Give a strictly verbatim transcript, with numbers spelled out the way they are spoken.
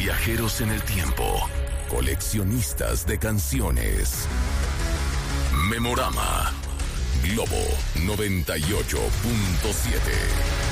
Viajeros en el tiempo. Coleccionistas de canciones. Memorama. Globo noventa y ocho punto siete.